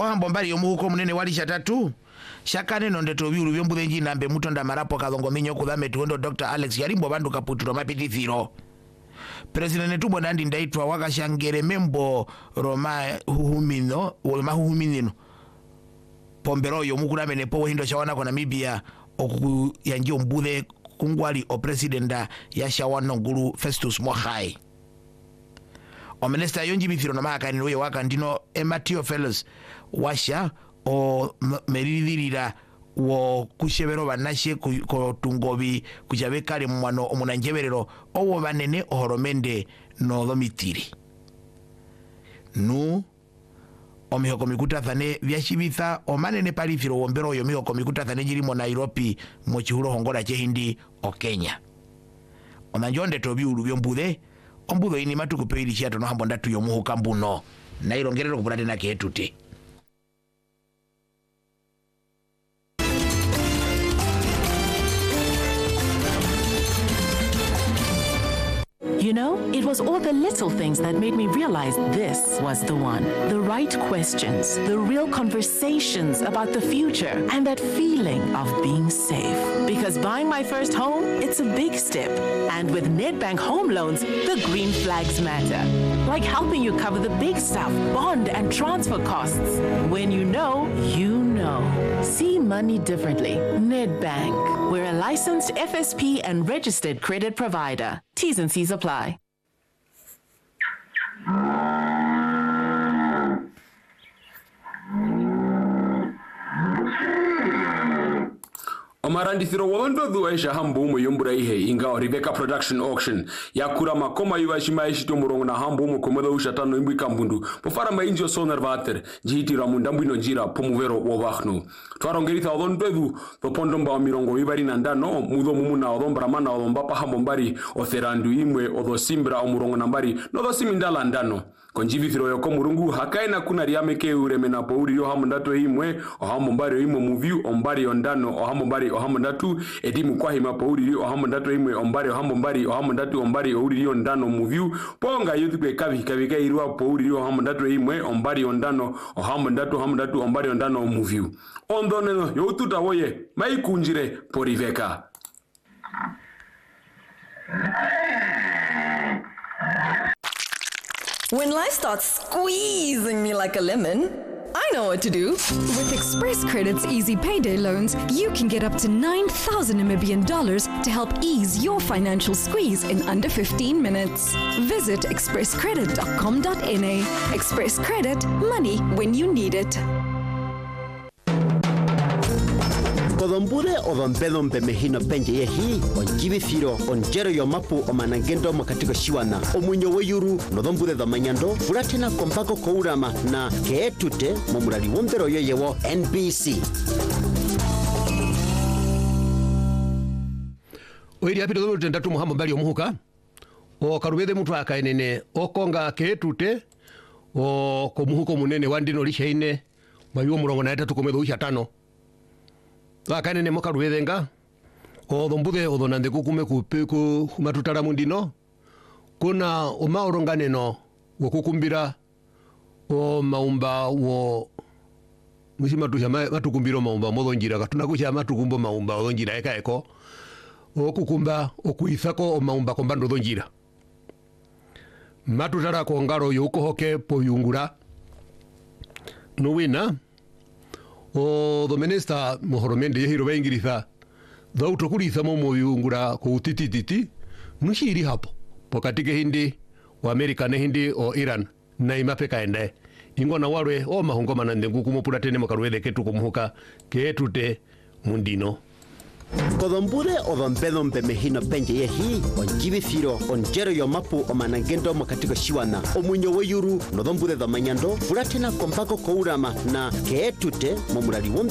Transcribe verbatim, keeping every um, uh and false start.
ohambo mbali yomuhuko munene wali shatatu shakane nondeto byulu byombuze njina mbe mutonda marapo kazongo minyo kuthame tuondo Doctor Alex Yalimbo bandu kaputuro mapitithiro President Netumbo Nandi Ndaitwa wakashangere membo Roma huhumino Roma huhumino pombero yomukulamene po hindo shawana kwa Namibia oku yanjio mbuze kungwali o presidenta ya shawana ngulu Festus Mogai o minister yonji bithiro na makani uye waka ndino Ematio Fellows washa o meridhirira wo kushebero banashe ko tungobi kujabekale mwano omunanjeberero owo banene ohoromende no domitiri nu omihoko mikutathane byashibitha omanene palifiro wombero yo mihoko mikutathane jiri mo Nairobi mo chihulo hongola chehindi o Kenya onanjonde tobiulu byombude ombudo ini matuku peiri chiato no hambo ndatu yomuhuka mbuno nairongerero kupulate na ketute. You know, it was all the little things that made me realize this was the one. The right questions, the real conversations about the future, and that feeling of being safe. Because buying my first home, it's a big step. And with Nedbank Home Loans, the green flags matter. Like helping you cover the big stuff, bond and transfer costs. When you know, you know. See money differently. Nedbank. We're a licensed F S P and registered credit provider. T's and C's apply. Omarandithiro wondo dhuaisha hambu umu yombura ihe ingao Rebecca Production Auction yakura makoma yuwashima ishito murongo na hambu umu komoda ushatano imbu ikambundu pofara mainjo sonar vater jihiti ramundambu inonjira pomuvero wovahnu twarongeritha odondo dhu topondomba wa mirongo ibari nandano mudo mumuna odombra mana odombapa hambo mbari otherandu imwe odosimbra omurongo nambari nodosimindala ndano konjivithiro yoko murungu hakaina kuna riameke uremena pouri yo hamu ndato imwe ohamu mbari imwe muviu ombari ondano ohamu mbari ohamu ndatu edimu kwa hima pouri ohamu ndato imwe ombari ohamu mbari ohamu ndatu ombari ouri ondano muviu ponga yuthikwe kavi kavika irua pouri ohamu ndato imwe ombari ondano ohamu ndatu ohamu ndatu ombari ondano muviu ondoneno yoututa woye maikunjire poriveka. When life starts squeezing me like a lemon, I know what to do. With Express Credit's easy payday loans, you can get up to nine thousand Namibian dollars to help ease your financial squeeze in under fifteen minutes. Visit express credit dot com dot n a. Express Credit, money when you need it. Kodombure odombedo mpemehino penje yehi onjibithiro onjero yomapu omanangendo makatiko shiwana omunyo weyuru nodombure domanyando furatena kompako kourama na keetute momurali wombero yoyewo N B C. Oiri apito dobo tendatu muhambo mbali omuhuka o karubede mutu akaenene okonga keetute o komuhuko munene wandino lishaine mabiwo murongo na etatu komedo ushatano wakane ne mokarubenga o dombude o donande kukume kupeku matutara mundino kuna o maorongane no wo kukumbira o maumba wo mushima tu chama matukumbiro maumba modonjira katuna kucha matukumbo maumba odonjira eka eko o kukumba o kuithako o maumba kombando donjira matutara ko ngaro yoko hoke poyungura no wina o do minister mohoromende yehiro baingiriza dauto kuriza momo yungura ko utitititi nushiri hapo pokatike hindi wa Amerika ne hindi o Iran na imape kaende ingona warwe o mahongo manande ngukumo puratene mokarwede ketu kumuhuka ketute mundino Kodombure odombedo mpemehino penje yehi onjibithiro onjero yomapu omanangendo makatiko shiwana omunyo weyuru nodombure domanyando furatena kompako kourama na keetute momurali wombero